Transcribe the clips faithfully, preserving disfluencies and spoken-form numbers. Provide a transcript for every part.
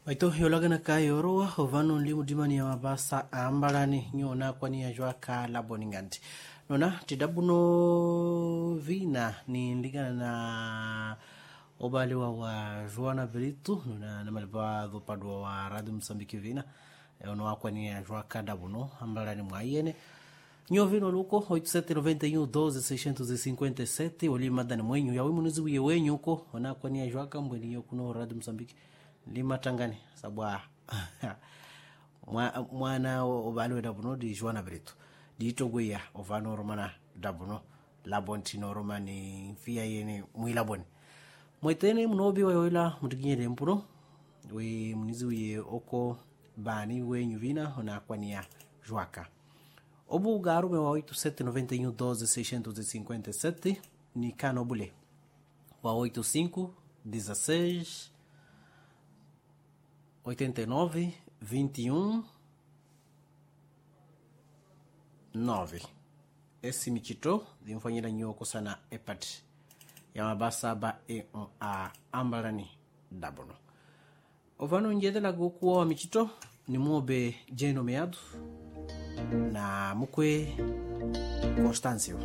Maito yolagana ka yoroa ovano limu dimani ya mabasa ambalani nyona kwani ya jwa ka laboninganti. Nona tidabuno vina ni ndigana na obaliwa wa Joana Brito nona namaliba dhopadwa wa Radio Msambiki vina. Ono akwani ya jwa ka dabuno ambalani mwayene. Nyo vino luko oito sete nove um doze seiscentos e cinquenta e sete oli madani mwenyu ya wimunizi uye wenyu uko ona kwani ya jwa ka mbweni yokuno Radio Msambiki lima tangani sabwa mwana obalo dabuno di Joana Brito di togweya ovano romana dabuno labontino romani fia yene mwilaboni mwetene mnobi wayoila mutiginyere mpuno we munizi uye oko bani we nyuvina ona kwania Joaka obu garume wa oito sete nove um doze seiscentos e cinquenta e sete ni kanobule wa oito cinco dezesseis oitenta e nove, vinte e um, nove. Esse michito dimfanyira nyoko sana epati ya mabasa ba e a ambalani dabono. Ovano njedela gokuwa wa michito ni muobe jeno meadu na mukwe Constancio.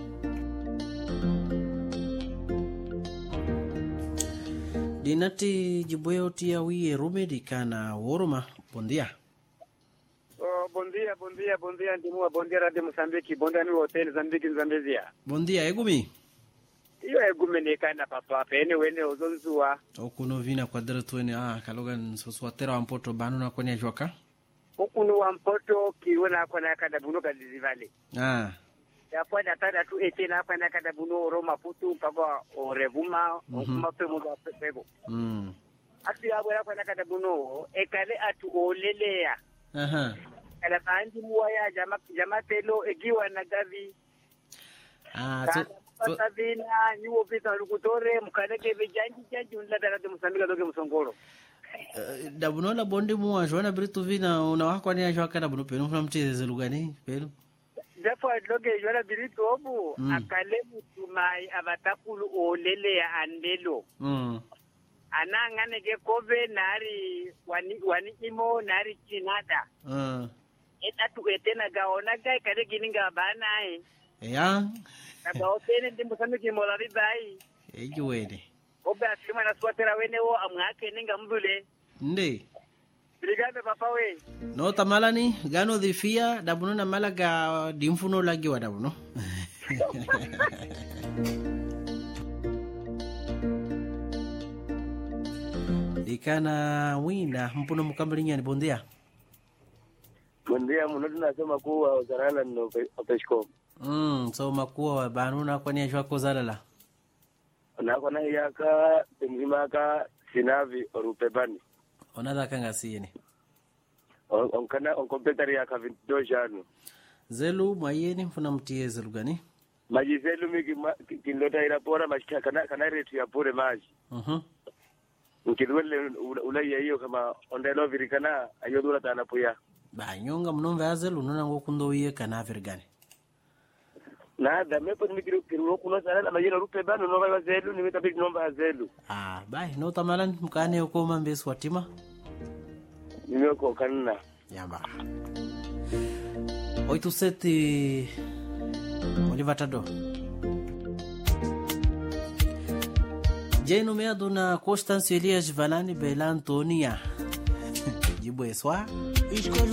Dinati jibueo tia wiye rumedi kana woroma bondia. Oh, bondia, bondia, bondia, ndimua bondia Radio Msambiki, bondia ni hotel Zambiki Zambezia. Bondia, egumi? Iyo egumi ni kana papa, pene wene ozonzua. Okuno vina kwa dere tuwene, ah, kaloga nsuswatera wa mpoto banu na kwenye joka? Okuno wa mpoto kiwana kwa na kada buno kadizivale. Ah. Yapo na tada tu etena hapa na kada buno Roma putu mpaka orevuma okuma pe muda pego. Mm. Ati abo hapa na kada buno ekale atu olelea. Aha. Ala bandi muaya jama jama telo egiwa na gavi. Ah, so Pasavina niwo pita lukutore mkaneke bejanji janji unla dara Msambika doke Msongoro. Dabuno la bondi muwa Joana Brito vina unawakwa ni ajwa kada buno penu funa mcheze lugani penu. Dapo loge Joana Brito obu mm. akale mutumai abatakulu olele ya andelo. Mm. Anangane ke kove nari wani wani imo nari chinada. Mm. Etatu etena gaona gai kare gininga bana ai. Ya. Naba otene ndimbo Msambiki molari bai. Ejuwede. Obe asima na swatera wene wo amwake ninga mbule. Nde. Brigade papa we. No tamalani gano dhifia dabuno na malaga dimfuno lagi wa dabuno. Dikana wina mpuno mukambalinya ni bondia. Bondia munodu nasema kuwa uzarala no opeshko. Mm, so makuwa wa banuna kwa niya shwako zalala. Nako na yaka temzimaka sinavi orupebani. Onada kanga siyeni. On, on kana on kompetari yaka vinto janu. Zelu mayeni mfuna mtie zelu gani? Maji zelu miki ma, kinlota irapora mashika kana kana retu ya pure maji. Mhm. Ukidwele ulai ya hiyo kama ondelo virikana ayodura tanapuya. Ba nyonga mnombe azelu nuna ngokundo uye kana virgani. Nada mepo nimikiro kiro kuno sana na majina rupebani no baba zelu nimetabiki nomba zelu. Ah, bai no tamalan mkane uko mambe swatima. Nimeko kanna. Yamba. oito sete Olivatado. Jeno meado na Constance Elias Valani Bela Antonia. Jibu eswa.